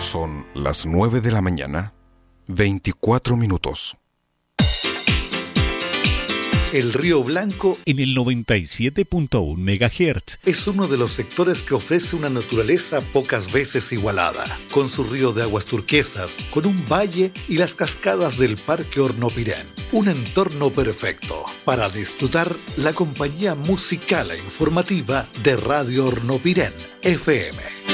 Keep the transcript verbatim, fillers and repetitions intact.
Son las nueve de la mañana, veinticuatro minutos. El Río Blanco, en el noventa y siete punto uno megahertz, es uno de los sectores que ofrece una naturaleza pocas veces igualada, con su río de aguas turquesas, con un valle y las cascadas del Parque Hornopirén. Un entorno perfecto para disfrutar la compañía musical e informativa de Radio Hornopirén F M.